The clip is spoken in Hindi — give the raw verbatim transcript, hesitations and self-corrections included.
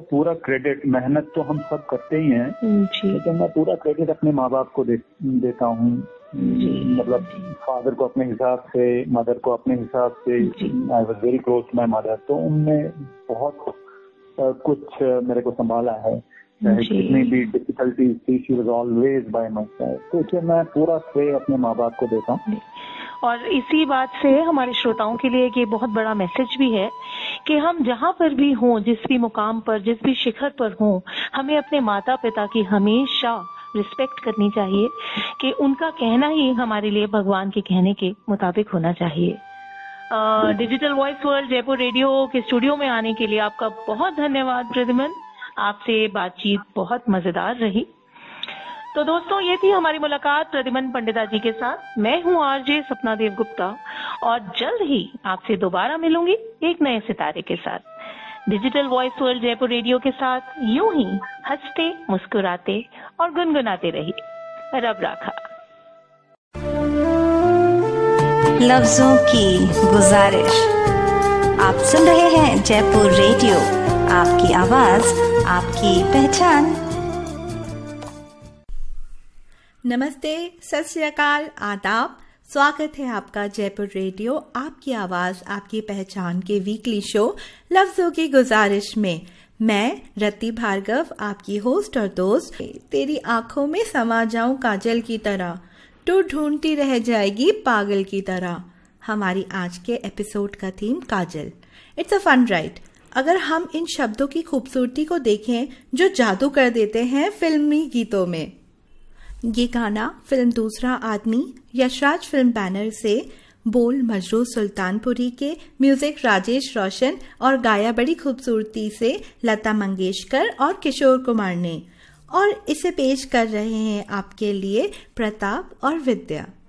पूरा क्रेडिट, मेहनत तो हम सब करते ही हैं, लेकिन मैं पूरा क्रेडिट अपने माँ बाप को दे, देता हूँ। मतलब फादर को अपने हिसाब से, मदर को अपने हिसाब से। I was very close to my mother, तो उनने बहुत uh, कुछ मेरे को संभाला है, चाहे कितनी भी डिफिकल्टीज थी, she was always bye my side. तो इसलिए मैं पूरा श्रेय अपने माँ बाप को देता हूँ। और इसी बात से हमारे श्रोताओं के लिए ये बहुत बड़ा मैसेज भी है कि हम जहाँ पर भी हों, जिस भी मुकाम पर, जिस भी शिखर पर हों, हमें अपने माता पिता की हमेशा रिस्पेक्ट करनी चाहिए कि उनका कहना ही हमारे लिए भगवान के कहने के मुताबिक होना चाहिए। Digital voice world Jaipur radio के स्टूडियो में आने के लिए आपका बहुत धन्यवाद प्रद्युमन। आपसे बातचीत बहुत मजेदार रही। तो दोस्तों, ये थी हमारी मुलाकात प्रद्युमन पंडिता जी के साथ। मैं हूँ आरजे सपना देव गुप्ता और जल्द ही आपसे दोबारा मिलूंगी एक नए सितारे के साथ। Digital voice world Jaipur radio के साथ यूं ही हंसते, मुस्कुराते और गुनगुनाते रहिए। रब राखा। लफ्जों की गुजारिश। आप सुन रहे हैं जयपुर रेडियो, आपकी आवाज, आपकी पहचान। नमस्ते, सत श्री अकाल, आदाब। स्वागत है आपका जयपुर रेडियो, आपकी आवाज, आपकी पहचान के वीकली शो लफ्जों की गुजारिश में। मैं रति भार्गव, आपकी होस्ट और दोस्त। तेरी आंखों में समा जाऊं काजल की तरह, तू ढूंढती रह जाएगी पागल की तरह। हमारी आज के एपिसोड का theme Kajal. It's a fun ride. अगर हम इन शब्दों की खूबसूरती को देखें जो जादू कर देते हैं फिल्मी गीतों में। ये गाना फिल्म दूसरा आदमी यशराज फिल्म बैनर से, बोल मजरू सुल्तानपुरी के, म्यूजिक राजेश रोशन और गाया बड़ी खूबसूरती से लता मंगेशकर और किशोर कुमार ने। और इसे पेश कर रहे हैं आपके लिए प्रताप और विद्या।